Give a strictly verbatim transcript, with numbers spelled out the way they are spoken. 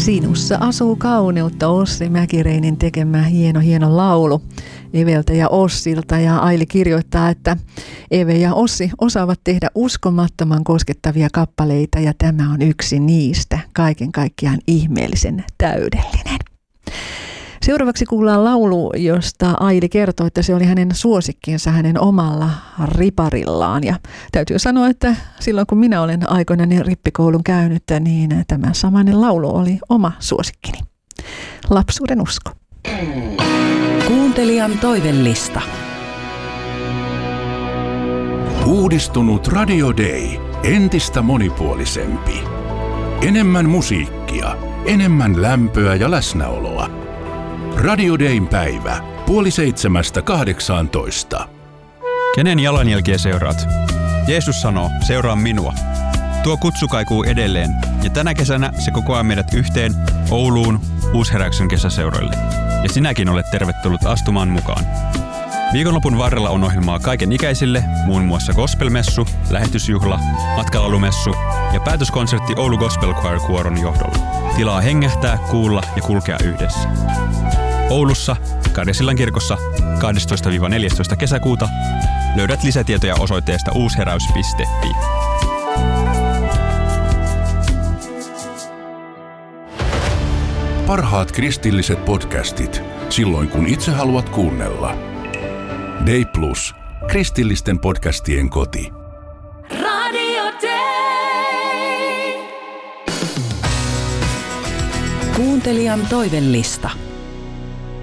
Sinussa asuu kauneutta, Ossi Mäkireinin tekemä hieno hieno laulu Eveltä ja Ossilta. Ja Aili kirjoittaa, että Eve ja Ossi osaavat tehdä uskomattoman koskettavia kappaleita ja tämä on yksi niistä, kaiken kaikkiaan ihmeellisen täydellinen. Seuraavaksi kuullaan laulu, josta Aili kertoi, että se oli hänen suosikkinsa hänen omalla riparillaan. Ja täytyy sanoa, että silloin kun minä olen aikoinani rippikoulun käynyt, niin tämä samainen laulu oli oma suosikkini. Lapsuuden usko. Kuuntelijan toivellista. Uudistunut Radio Day. Entistä monipuolisempi. Enemmän musiikkia, enemmän lämpöä ja läsnäoloa. Radio Dayn päivä, puoli seitsemästä kahdeksaantoista. Kenen jalanjälkiä seuraat? Jeesus sanoo, seuraa minua. Tuo kutsu kaikuu edelleen, ja tänä kesänä se kokoaa meidät yhteen Ouluun Uusheräyksen kesäseuroille. Ja sinäkin olet tervetullut astumaan mukaan. Viikonlopun varrella on ohjelmaa kaiken ikäisille, muun muassa gospelmessu, lähetysjuhla, matkalalumessu ja päätöskonsertti Oulu Gospel Choir kuoron johdolla. Tilaa hengähtää, kuulla ja kulkea yhdessä. Oulussa, Karjasillan kirkossa kahdestoista neljästoista kesäkuuta löydät lisätietoja osoitteesta uusheräys piste fi. Parhaat kristilliset podcastit, silloin kun itse haluat kuunnella. Day Plus, kristillisten podcastien koti. Radio Day. Kuuntelijan toivellista.